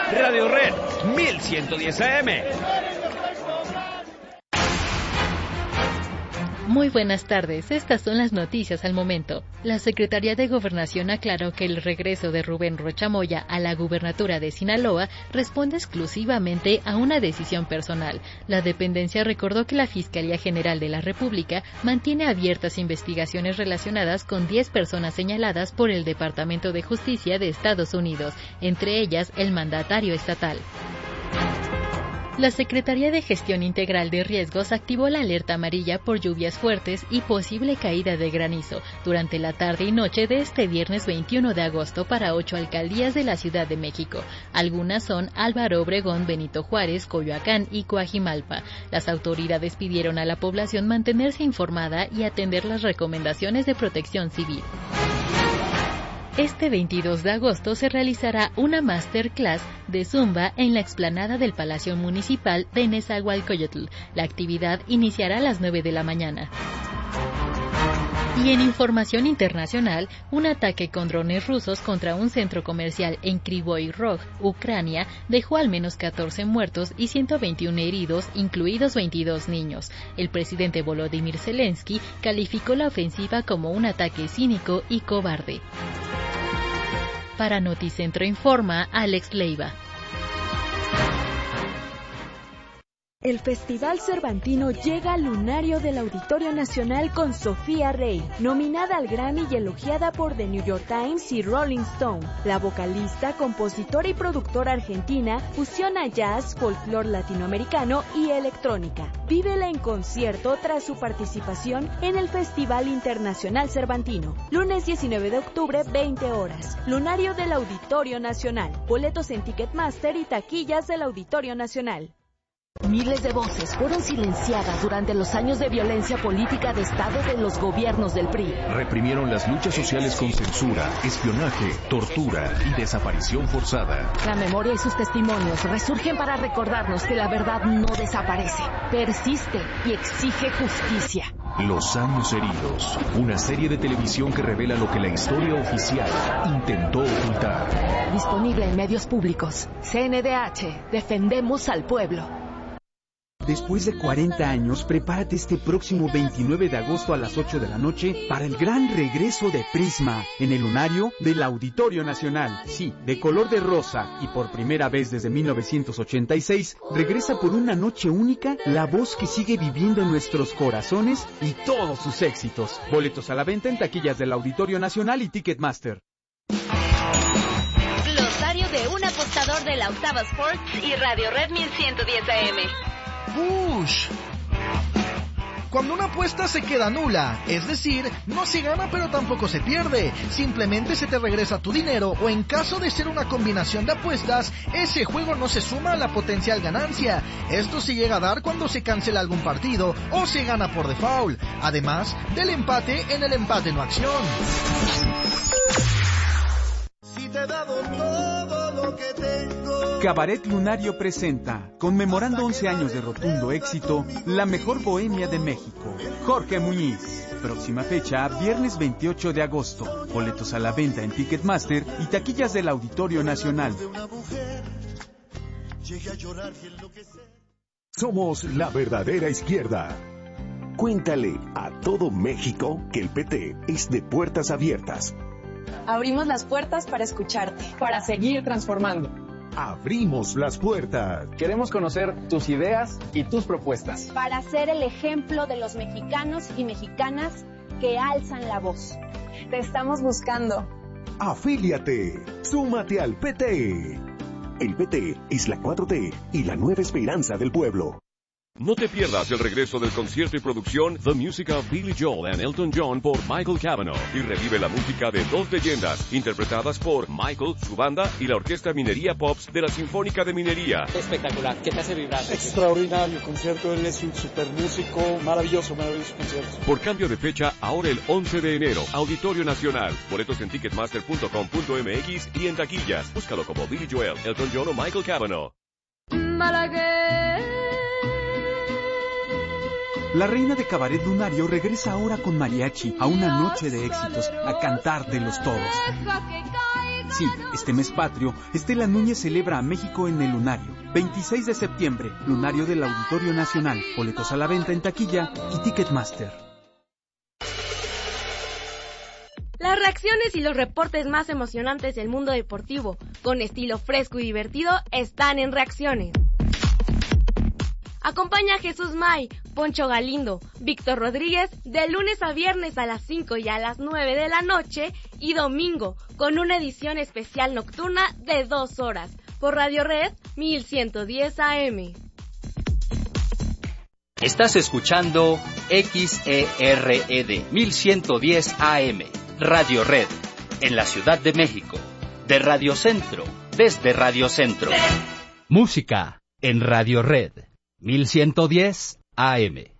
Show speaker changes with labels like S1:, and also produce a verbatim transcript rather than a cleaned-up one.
S1: Radio Red mil ciento diez A M.
S2: Muy buenas tardes, estas son las noticias al momento. La Secretaría de Gobernación aclaró que el regreso de Rubén Rocha Moya a la gubernatura de Sinaloa responde exclusivamente a una decisión personal. La dependencia recordó que la Fiscalía General de la República mantiene abiertas investigaciones relacionadas con diez personas señaladas por el Departamento de Justicia de Estados Unidos, entre ellas el mandatario estatal. La Secretaría de Gestión Integral de Riesgos activó la alerta amarilla por lluvias fuertes y posible caída de granizo durante la tarde y noche de este viernes veintiuno de agosto para ocho alcaldías de la Ciudad de México. Algunas son Álvaro Obregón, Benito Juárez, Coyoacán y Coajimalpa. Las autoridades pidieron a la población mantenerse informada y atender las recomendaciones de protección civil. Este veintidós de agosto se realizará una masterclass de Zumba en la explanada del Palacio Municipal de Nezahualcóyotl. La actividad iniciará a las nueve de la mañana. Y en información internacional, un ataque con drones rusos contra un centro comercial en Kryvyi Rog, Ucrania, dejó al menos catorce muertos y ciento veintiuno heridos, incluidos veintidós niños. El presidente Volodymyr Zelensky calificó la ofensiva como un ataque cínico y cobarde. Para Noticentro informa Alex Leiva.
S3: El Festival Cervantino llega al lunario del Auditorio Nacional con Sofía Rey, nominada al Grammy y elogiada por The New York Times y Rolling Stone. La vocalista, compositora y productora argentina fusiona jazz, folclore latinoamericano y electrónica. Vívela en concierto tras su participación en el Festival Internacional Cervantino. Lunes diecinueve de octubre, veinte horas. Lunario del Auditorio Nacional. Boletos en Ticketmaster y taquillas del Auditorio Nacional.
S4: Miles de voces fueron silenciadas durante los años de violencia política de Estado de los gobiernos del P R I.
S5: Reprimieron las luchas sociales con censura, espionaje, tortura y desaparición forzada.
S4: La memoria y sus testimonios resurgen para recordarnos que la verdad no desaparece, persiste y exige justicia.
S5: Los años heridos, una serie de televisión que revela lo que la historia oficial intentó ocultar.
S4: Disponible en medios públicos. C N D H, defendemos al pueblo.
S6: Después de cuarenta años, prepárate este próximo veintinueve de agosto a las ocho de la noche para el gran regreso de Prisma en el lunario del Auditorio Nacional. Sí, de color de rosa y por primera vez desde mil novecientos ochenta y seis, regresa por una noche única la voz que sigue viviendo en nuestros corazones y todos sus éxitos. Boletos a la venta en taquillas del Auditorio Nacional y Ticketmaster.
S7: Glosario de un apostador de la Octava Sports y Radio Red mil ciento diez A M.
S8: Bush. Cuando una apuesta se queda nula, es decir, no se gana pero tampoco se pierde, simplemente se te regresa tu dinero o en caso de ser una combinación de apuestas, ese juego no se suma a la potencial ganancia. Esto se llega a dar cuando se cancela algún partido o se gana por default, además del empate en el empate no acción.
S9: Si te he dado todo lo que tengo.
S6: Cabaret Lunario presenta, conmemorando once años de rotundo éxito, la mejor bohemia de México, Jorge Muñiz. Próxima fecha, viernes veintiocho de agosto. Boletos a la venta en Ticketmaster y taquillas del Auditorio Nacional.
S10: Somos la verdadera izquierda. Cuéntale a todo México que el P T es de puertas abiertas.
S11: Abrimos las puertas para escucharte, para seguir transformando.
S10: Abrimos las puertas.
S12: Queremos conocer tus ideas y tus propuestas.
S13: Para ser el ejemplo de los mexicanos y mexicanas que alzan la voz.
S11: Te estamos buscando.
S10: Afíliate. Súmate al P T. El P T es la cuatro T y la nueva esperanza del pueblo.
S14: No te pierdas el regreso del concierto y producción The Music of Billy Joel and Elton John por Michael Cavanaugh y revive la música de dos leyendas interpretadas por Michael, su banda y la Orquesta Minería Pops de la Sinfónica de Minería.
S15: Espectacular, ¿qué te hace vibrar?
S16: Extraordinario concierto, él es un super músico, maravilloso, maravilloso concierto.
S14: Por cambio de fecha, ahora el once de enero, Auditorio Nacional. Boletos en ticketmaster punto com punto m x y en taquillas. Búscalo como Billy Joel, Elton John o Michael Cavanaugh.
S2: Malagueña.
S6: La reina de Cabaret Lunario regresa ahora con mariachi a una noche de éxitos, a cantar de los todos. Sí, este mes patrio, Estela Núñez celebra a México en el Lunario. veintiséis de septiembre, Lunario del Auditorio Nacional. Boletos a la venta en taquilla y Ticketmaster.
S15: Las reacciones y los reportes más emocionantes del mundo deportivo, con estilo fresco y divertido, están en Reacciones. Acompaña a Jesús May, Poncho Galindo, Víctor Rodríguez de lunes a viernes a las cinco y a las nueve de la noche y domingo con una edición especial nocturna de dos horas por Radio Red mil ciento diez A M.
S17: Estás escuchando X E R E D mil ciento diez A M, Radio Red, en la Ciudad de México, de Radio Centro, desde Radio Centro. Música en Radio Red mil ciento diez A M.